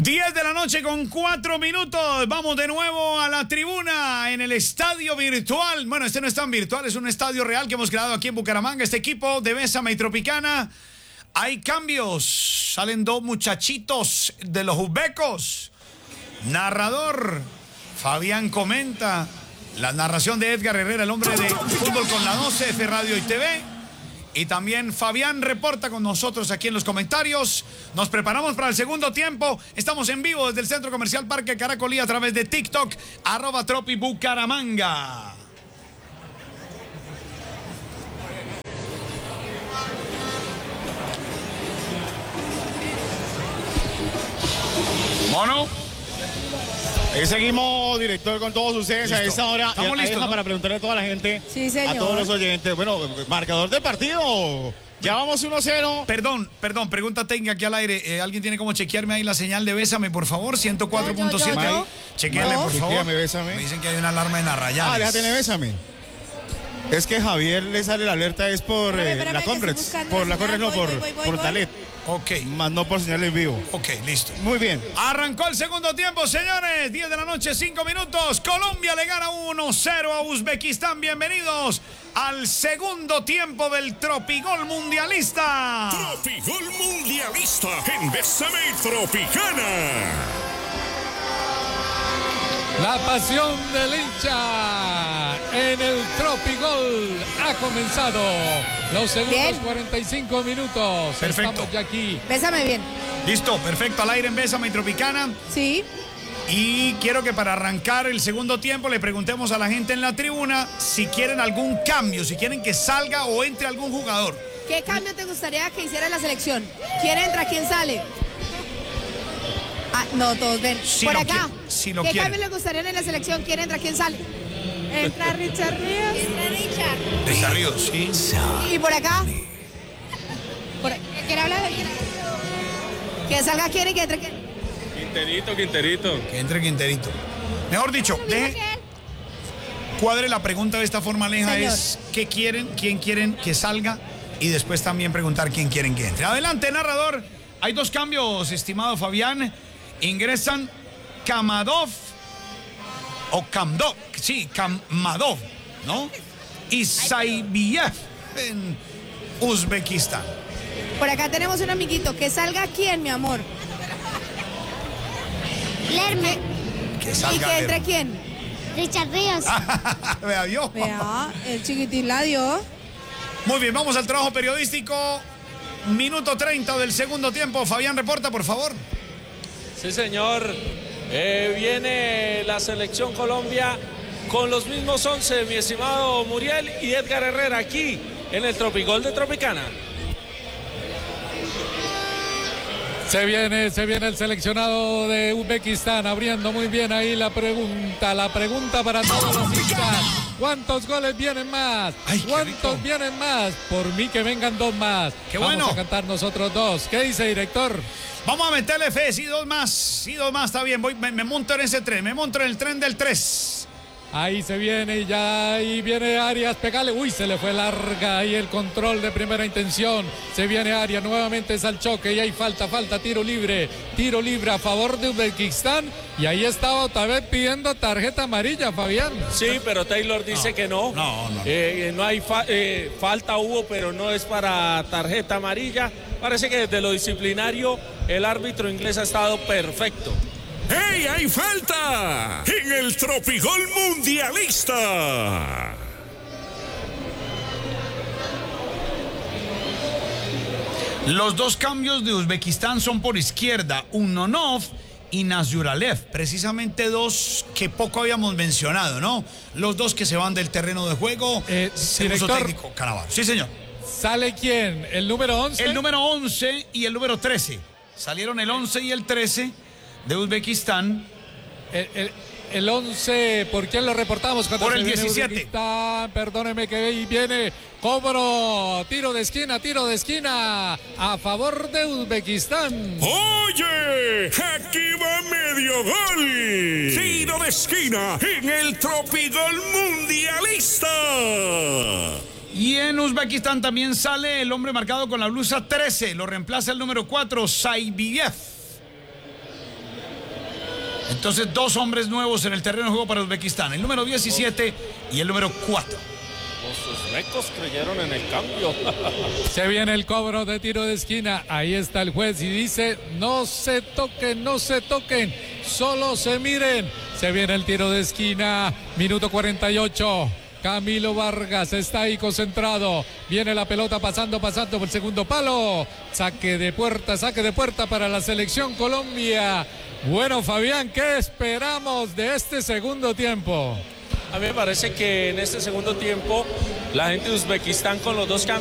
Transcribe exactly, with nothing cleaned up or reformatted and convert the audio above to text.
diez de la noche con cuatro minutos. Vamos de nuevo a la tribuna en el estadio virtual. Bueno, este no es tan virtual, es un estadio real que hemos creado aquí en Bucaramanga. Este equipo de Bésame y Tropicana. Hay cambios. Salen dos muchachitos de los uzbecos. Narrador Fabián comenta. La narración de Edgar Herrera, el hombre de Fútbol con la doce, F Radio y T V. Y también Fabián reporta con nosotros aquí en los comentarios. Nos preparamos para el segundo tiempo. Estamos en vivo desde el Centro Comercial Parque Caracolí a través de TikTok, arroba Tropi Bucaramanga. Mono. Ahí seguimos, director, con todos ustedes. Listo. A esta hora. Estamos listos, ¿no? Para preguntarle a toda la gente, sí, señor. a todos los oyentes. Bueno, marcador de partido. Ya vamos uno cero. Perdón, perdón, pregunta técnica aquí al aire. Eh, ¿Alguien tiene como chequearme ahí la señal de Bésame, por favor? ciento cuatro punto siete. Chequeame, por favor. Chequeame, Bésame. Me dicen que hay una alarma en Arrayanes. Ah, ya tiene Bésame. Es que Javier le sale la alerta, es por eh, espérame, la Conrex. Por la Conrex, no, por, voy, voy, voy, por Dalet. Ok. Más no por señal en vivo. Ok, listo. Muy bien. Arrancó el segundo tiempo, señores. diez de la noche, cinco minutos. Colombia le gana uno cero a Uzbekistán. Bienvenidos al segundo tiempo del Tropigol Mundialista. Tropigol Mundialista en Bésame y Tropicana. La pasión del hincha en el Tropigol ha comenzado. Los segundos bien. cuarenta y cinco minutos. Perfecto. Estamos ya aquí. Bésame bien. Listo, perfecto. Al aire en Bésame y Tropicana. Sí. Y quiero que para arrancar el segundo tiempo le preguntemos a la gente en la tribuna si quieren algún cambio, si quieren que salga o entre algún jugador. ¿Qué cambio te gustaría que hiciera en la selección? ¿Quién entra, quién sale? Ah, no, todos ven. Si Por lo acá. Si lo ¿Qué quieren. cambio le gustaría en la selección? ¿Quién entra, quién sale? Entra Richard Ríos. Entra Richard. Richard Ríos, sí. ¿Y por acá? Por... ¿Quién habla de quién? Que salga quién y que entre quién. Quinterito, Quinterito. Que entre Quinterito. Mejor dicho, deje, cuadre la pregunta de esta forma, Aleja, Señor. es ¿qué quieren, quién quieren que salga? Y después también preguntar quién quieren que entre. Adelante, narrador. Hay dos cambios, estimado Fabián. Ingresan Kamadov o Kamdov, sí, Kamadov, ¿no? Y Saibiev en Uzbekistán. Por acá tenemos un amiguito. Que salga quién, mi amor. Lerme. Que ¿Y salga que entre Lerme. quién? Richard Ríos. Vea, vio. Vea, el chiquitín la dio. Muy bien, vamos al trabajo periodístico. Minuto treinta del segundo tiempo. Fabián, reporta, por favor. Sí, señor. Eh, viene la selección Colombia con los mismos once, mi estimado Muriel y Edgar Herrera, aquí en el Tropigol de Tropicana. Se viene, se viene el seleccionado de Uzbekistán, abriendo muy bien ahí la pregunta, la pregunta para todos los hinchas. ¿Cuántos goles vienen más? Ay, ¿Cuántos vienen más? Por mí que vengan dos más. Qué Vamos bueno. a cantar nosotros dos. ¿Qué dice, director? Vamos a meterle fe, sí, dos más, sí, dos más, está bien. Voy, me, me monto en ese tren, me monto en el tren del tres. Ahí se viene y ya ahí viene Arias, pegale. Uy, se le fue larga ahí el control de primera intención. Se viene Arias, nuevamente es al choque y hay falta, falta, tiro libre. Tiro libre a favor de Uzbekistán. Y ahí estaba otra vez pidiendo tarjeta amarilla, Fabián. Sí, pero Taylor dice No, que no. no, no. Eh, no hay fa eh, falta hubo, pero no es para tarjeta amarilla. Parece que desde lo disciplinario el árbitro inglés ha estado perfecto. ¡Hey, hay falta! En el Tropigol Mundialista. Los dos cambios de Uzbekistán son por izquierda, Unonov y Nazyuralev, precisamente dos que poco habíamos mencionado, ¿no? Los dos que se van del terreno de juego. Eh, según su director. técnico Cannavaro. Sí, señor. ¿Sale quién? ¿El número once? El número once y el número trece. Salieron el once y el trece de Uzbekistán. El, el, el once, ¿por quién lo reportamos? Cuando Por se el viene diecisiete. Uzbekistán? Perdóneme que ahí viene. Cobro, tiro de esquina, tiro de esquina a favor de Uzbekistán. Oye, aquí va medio gol. Tiro de esquina en el Tropigol Mundialista. Y en Uzbekistán también sale el hombre marcado con la blusa trece. Lo reemplaza el número cuatro, Saibiev. Entonces, dos hombres nuevos en el terreno de juego para Uzbekistán. El número diecisiete y el número cuatro. Los uzbecos creyeron en el cambio. Se viene el cobro de tiro de esquina. Ahí está el juez y dice, no se toquen, no se toquen, solo se miren. Se viene el tiro de esquina, minuto cuarenta y ocho. Camilo Vargas está ahí concentrado. Viene la pelota pasando, pasando por el segundo palo. Saque de puerta, saque de puerta para la selección Colombia. Bueno, Fabián, ¿qué esperamos de este segundo tiempo? A mí me parece que en este segundo tiempo la gente de Uzbekistán con los dos cambios